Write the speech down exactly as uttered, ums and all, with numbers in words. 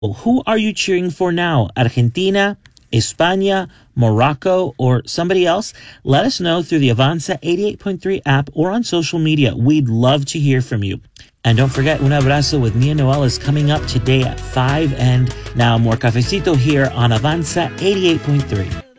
Who are you cheering for now? Argentina, España, Morocco, or somebody else? Let us know through the Avanza eighty-eight point three app or on social media. We'd love to hear from you. And don't forget, Un Abrazo with Mia Noel is coming up today at five. And now more cafecito here on Avanza eighty-eight point three.